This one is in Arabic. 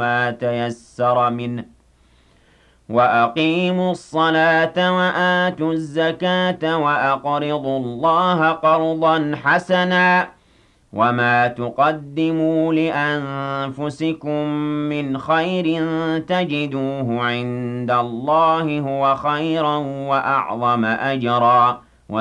ما تيسر منه وأقيموا الصلاة وآتوا الزكاة وأقرضوا الله قرضا حسنا وما تقدموا لأنفسكم من خير تجدوه عند الله هو خيرا وأعظم أجرا